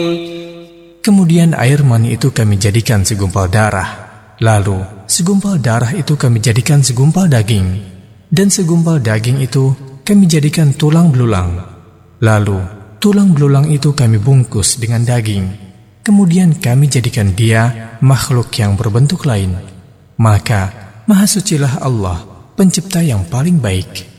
Kemudian air mani itu kami jadikan segumpal darah. Lalu segumpal darah itu kami jadikan segumpal daging, dan segumpal daging itu kami jadikan tulang belulang. Lalu tulang belulang itu kami bungkus dengan daging. Kemudian kami jadikan dia makhluk yang berbentuk lain. Maka Maha Sucilah Allah, Pencipta yang paling baik.